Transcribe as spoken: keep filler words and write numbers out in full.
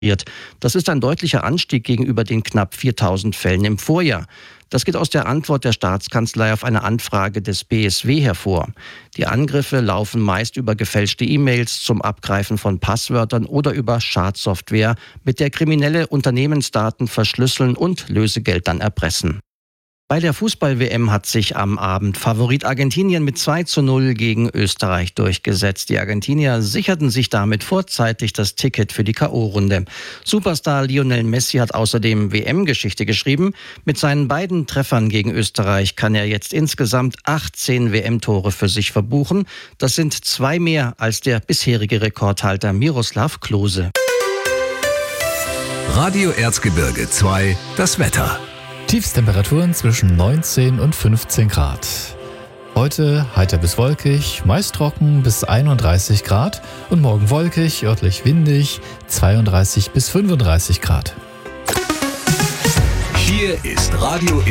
Das ist ein deutlicher Anstieg gegenüber den knapp viertausend Fällen im Vorjahr. Das geht aus der Antwort der Staatskanzlei auf eine Anfrage des B S W hervor. Die Angriffe laufen meist über gefälschte E-Mails zum Abgreifen von Passwörtern oder über Schadsoftware, mit der Kriminelle Unternehmensdaten verschlüsseln und Lösegeld dann erpressen. Bei der Fußball-W M hat sich am Abend Favorit Argentinien mit zwei zu null gegen Österreich durchgesetzt. Die Argentinier sicherten sich damit vorzeitig das Ticket für die K O-Runde. Superstar Lionel Messi hat außerdem W M-Geschichte geschrieben. Mit seinen beiden Treffern gegen Österreich kann er jetzt insgesamt achtzehn W M-Tore für sich verbuchen. Das sind zwei mehr als der bisherige Rekordhalter Miroslav Klose. Radio Erzgebirge zwei, das Wetter. Tiefstemperaturen zwischen neunzehn und fünfzehn Grad. Heute heiter bis wolkig, meist trocken bis einunddreißig Grad und morgen wolkig, örtlich windig, zweiunddreißig bis fünfunddreißig Grad. Hier ist Radio